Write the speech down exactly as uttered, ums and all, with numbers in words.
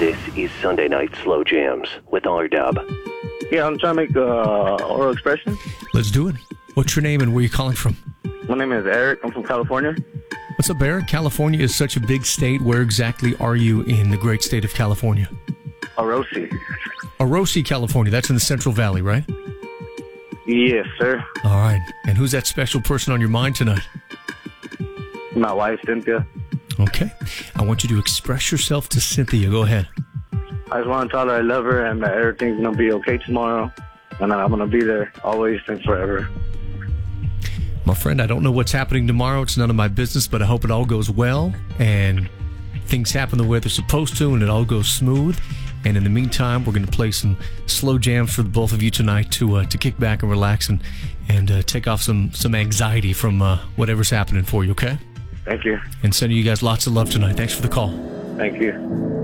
This is Sunday Night Slow Jams with R-Dub. Yeah, I'm trying to make uh, oral expression. Let's do it. What's your name and where are you calling from? My name is Eric. I'm from California. What's up, Eric? California is such a big state. Where exactly are you in the great state of California? Orosi. Orosi, California. That's in the Central Valley, right? Yes, sir. All right. And who's that special person on your mind tonight? My wife, Cynthia. Okay. I want you to express yourself to Cynthia. Go ahead. I just want to tell her I love her and that everything's going to be okay tomorrow. And that I'm going to be there always and forever. My friend, I don't know what's happening tomorrow. It's none of my business, but I hope it all goes well and things happen the way they're supposed to and it all goes smooth. And in the meantime, we're going to play some slow jams for the both of you tonight to uh, to kick back and relax and, and uh, take off some, some anxiety from uh, whatever's happening for you, okay? Thank you. And sending you guys lots of love tonight. Thanks for the call. Thank you.